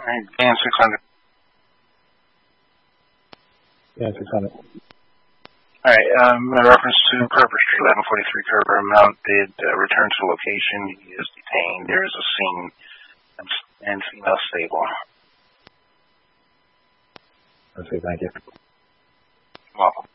Alright, Dan 600. Dan 600. Alright, in reference to Purpose Street, 1143 Kerber Mount did return to location. He is detained. There is a scene and female stable. Okay, thank you. Welcome.